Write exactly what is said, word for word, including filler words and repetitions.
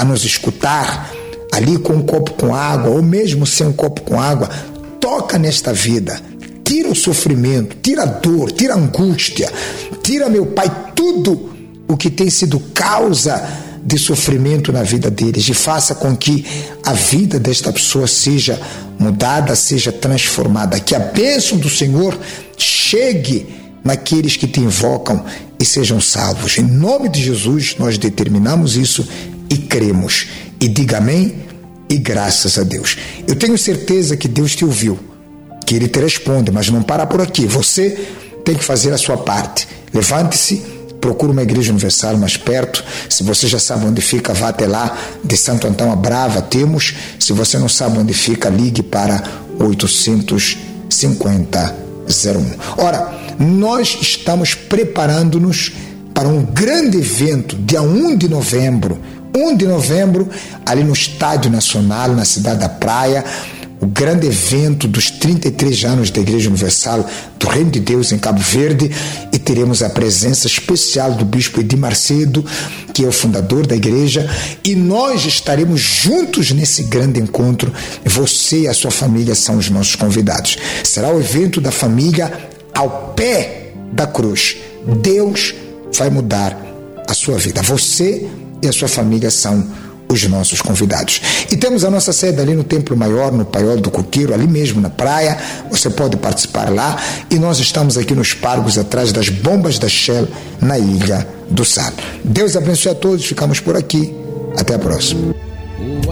a nos escutar, ali com um copo com água, ou mesmo sem um copo com água, toca nesta vida, tira o sofrimento, tira a dor, tira a angústia, tira, meu Pai, tudo o que tem sido causa de sofrimento na vida deles, e faça com que a vida desta pessoa seja mudada, seja transformada, que a bênção do Senhor chegue naqueles que te invocam e sejam salvos. Em nome de Jesus nós determinamos isso e cremos. E diga amém e graças a Deus. Eu tenho certeza que Deus te ouviu, que Ele te responde, mas não para por aqui. Você tem que fazer a sua parte. Levante-se, procure uma igreja universal mais perto. Se você já sabe onde fica, vá até lá. De Santo Antão a Brava temos. Se você não sabe onde fica, ligue para oitocentos e cinquenta, zero um. Ora, nós estamos preparando-nos para um grande evento, dia um de novembro, um de novembro, ali no Estádio Nacional, na cidade da Praia, o grande evento dos trinta e três anos da Igreja Universal do Reino de Deus em Cabo Verde, e teremos a presença especial do Bispo Edir Macedo, que é o fundador da igreja, e nós estaremos juntos nesse grande encontro. Você e a sua família são os nossos convidados. Será o evento da família ao pé da cruz. Deus vai mudar a sua vida. Você e a sua família são os nossos convidados. E temos a nossa sede ali no Templo Maior, no Paiol do Coqueiro, ali mesmo na praia. Você pode participar lá. E nós estamos aqui nos Pargos, atrás das bombas da Shell, na Ilha do Sal. Deus abençoe a todos. Ficamos por aqui. Até a próxima.